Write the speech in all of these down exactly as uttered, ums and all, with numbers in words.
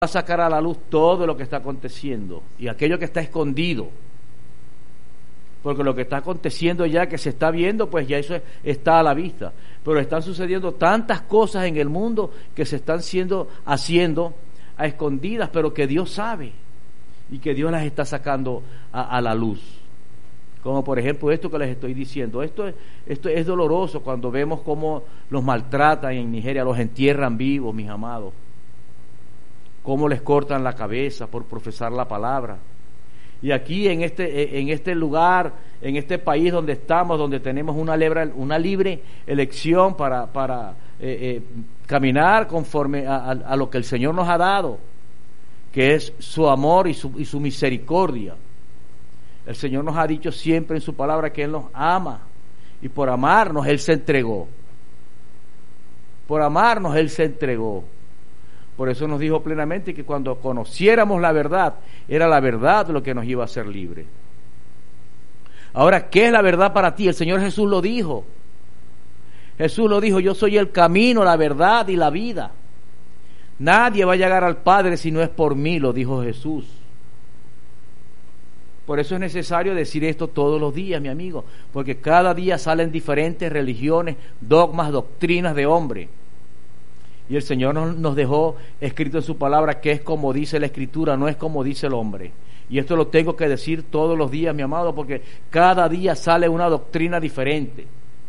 a sacar a la luz todo lo que está aconteciendo y aquello que está escondido, porque lo que está aconteciendo ya, que se está viendo, pues ya eso está a la vista, pero están sucediendo tantas cosas en el mundo que se están siendo haciendo a escondidas, pero que Dios sabe y que Dios las está sacando a, a la luz, como por ejemplo esto que les estoy diciendo. Esto es, esto es doloroso cuando vemos cómo los maltratan en Nigeria, los entierran vivos, mis amados, cómo les cortan la cabeza por profesar la palabra. Y aquí en este en este lugar, en este país donde estamos, donde tenemos una libre, una libre elección para, para eh, eh, caminar conforme a, a, a lo que el Señor nos ha dado, que es su amor y su, y su misericordia. El Señor nos ha dicho siempre en su palabra que Él nos ama, y por amarnos Él se entregó. Por amarnos Él se entregó. Por eso nos dijo plenamente que cuando conociéramos la verdad, era la verdad lo que nos iba a hacer libres. Ahora, ¿qué es la verdad para ti? El Señor Jesús lo dijo. Jesús lo dijo: yo soy el camino, la verdad y la vida. Nadie va a llegar al Padre si no es por mí, lo dijo Jesús. Por eso es necesario decir esto todos los días, mi amigo, porque cada día salen diferentes religiones, dogmas, doctrinas de hombre. Y el Señor nos, nos dejó escrito en su palabra que es como dice la Escritura, no es como dice el hombre. Y esto lo tengo que decir todos los días, mi amado, porque cada día sale una doctrina diferente.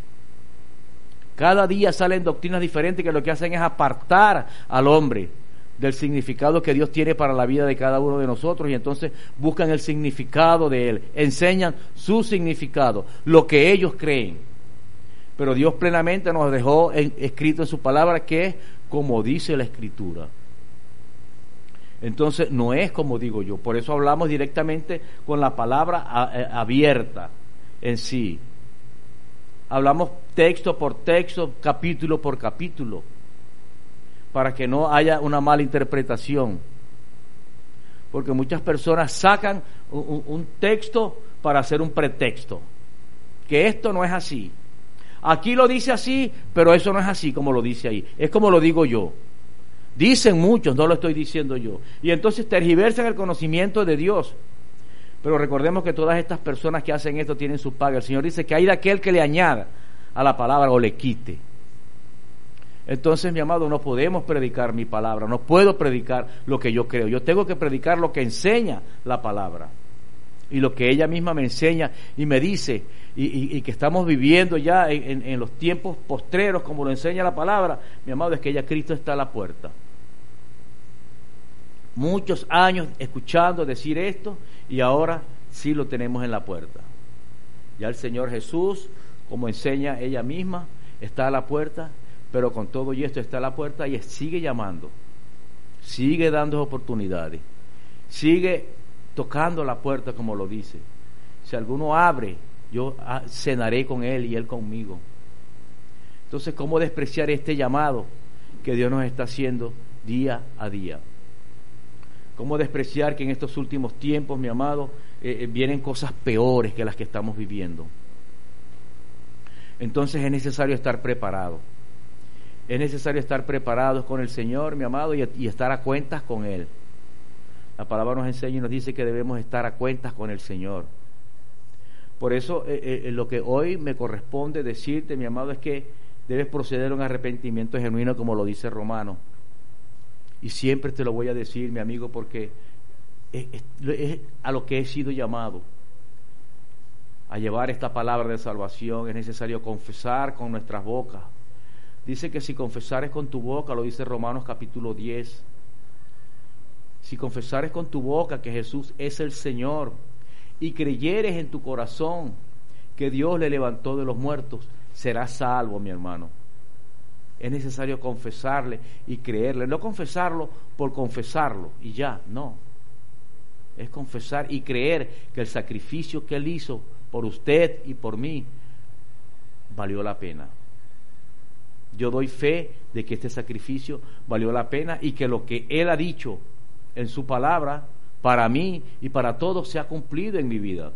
Cada día salen doctrinas diferentes que lo que hacen es apartar al hombre del significado que Dios tiene para la vida de cada uno de nosotros, y entonces buscan el significado de Él, enseñan su significado, lo que ellos creen. Pero Dios plenamente nos dejó en, escrito en su palabra que es como dice la Escritura. Entonces no es como digo yo, por eso hablamos directamente con la palabra a, a, abierta en sí. Hablamos texto por texto, capítulo por capítulo, para que no haya una mala interpretación. Porque muchas personas sacan un, un texto para hacer un pretexto, que esto no es así. Aquí lo dice así, pero eso no es así como lo dice ahí. Es como lo digo yo. Dicen muchos, no lo estoy diciendo yo. Y entonces tergiversan el conocimiento de Dios. Pero recordemos que todas estas personas que hacen esto tienen su paga. El Señor dice que hay de aquel que le añada a la palabra o le quite. Entonces, mi amado, no podemos predicar mi palabra. No puedo predicar lo que yo creo. Yo tengo que predicar lo que enseña la palabra. Y lo que ella misma me enseña y me dice, y, y, y que estamos viviendo ya en, en, en los tiempos postreros, como lo enseña la palabra, mi amado, es que ya Cristo está a la puerta. Muchos años escuchando decir esto, y ahora sí lo tenemos en la puerta. Ya el Señor Jesús, como enseña ella misma, está a la puerta, pero con todo y esto está a la puerta y sigue llamando, sigue dando oportunidades, sigue tocando la puerta como lo dice. Si alguno abre, yo cenaré con él y él conmigo. Entonces, ¿cómo despreciar este llamado que Dios nos está haciendo día a día? ¿Cómo despreciar que en estos últimos tiempos, mi amado, eh, vienen cosas peores que las que estamos viviendo? Entonces es necesario estar preparado. Es necesario estar preparados con el Señor, mi amado, y, y estar a cuentas con Él. La palabra nos enseña y nos dice que debemos estar a cuentas con el Señor. Por eso eh, eh, lo que hoy me corresponde decirte, mi amado, es que debes proceder a un arrepentimiento genuino, como lo dice Romano. Y siempre te lo voy a decir, mi amigo, porque es, es, es a lo que he sido llamado, a llevar esta palabra de salvación. Es necesario confesar con nuestras bocas. Dice que si confesares con tu boca, lo dice Romanos capítulo diez, si confesares con tu boca que Jesús es el Señor y creyeres en tu corazón que Dios le levantó de los muertos, serás salvo, mi hermano. Es necesario confesarle y creerle, no confesarlo por confesarlo y ya, no. Es confesar y creer que el sacrificio que Él hizo por usted y por mí valió la pena. Yo doy fe de que este sacrificio valió la pena y que lo que Él ha dicho en su palabra, para mí y para todos, se ha cumplido en mi vida.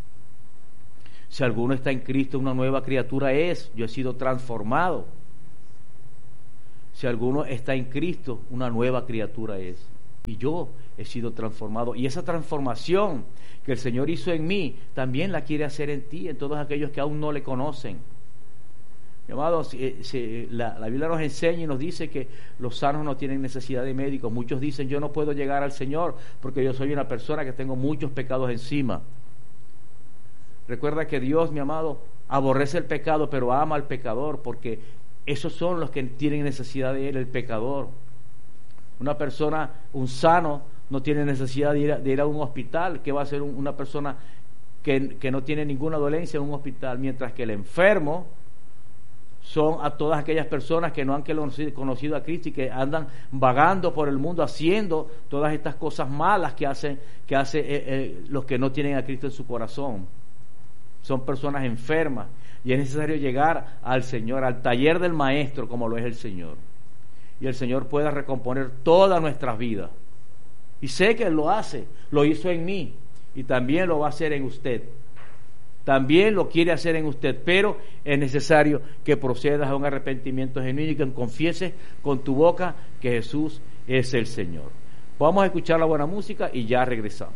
Si alguno está en Cristo, una nueva criatura es. Yo he sido transformado. Si alguno está en Cristo, una nueva criatura es. y yo he sido transformado. Y esa transformación que el Señor hizo en mí, también la quiere hacer en ti, en todos aquellos que aún no le conocen. Mi amado, si, si, la, la Biblia nos enseña y nos dice que los sanos no tienen necesidad de médicos. Muchos dicen, yo no puedo llegar al Señor porque yo soy una persona que tengo muchos pecados encima. Recuerda que Dios, mi amado, aborrece el pecado, pero ama al pecador, porque esos son los que tienen necesidad de Él, el pecador. Una persona, un sano, no tiene necesidad de ir a, de ir a un hospital. ¿Qué va a hacer un, una persona que, que no tiene ninguna dolencia en un hospital? Mientras que el enfermo son a todas aquellas personas que no han conocido a Cristo y que andan vagando por el mundo haciendo todas estas cosas malas que hacen que hace, eh, eh, los que no tienen a Cristo en su corazón. Son personas enfermas y es necesario llegar al Señor, al taller del Maestro, como lo es el Señor. Y el Señor pueda recomponer todas nuestras vidas. Y sé que Él lo hace, lo hizo en mí y también lo va a hacer en usted. También lo quiere hacer en usted, pero es necesario que procedas a un arrepentimiento genuino y que confieses con tu boca que Jesús es el Señor. Vamos a escuchar la buena música y ya regresamos.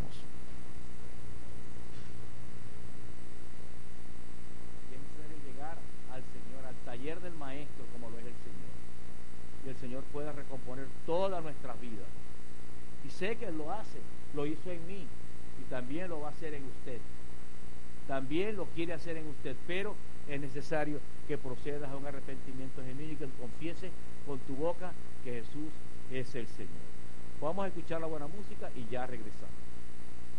Es necesario llegar al Señor, al taller del Maestro, como lo es el Señor. Y el Señor pueda recomponer todas nuestras vidas. Y sé que Él lo hace, lo hizo en mí y también lo va a hacer en usted. También lo quiere hacer en usted, pero es necesario que procedas a un arrepentimiento genuino y que confieses con tu boca que Jesús es el Señor. Vamos a escuchar la buena música y ya regresamos.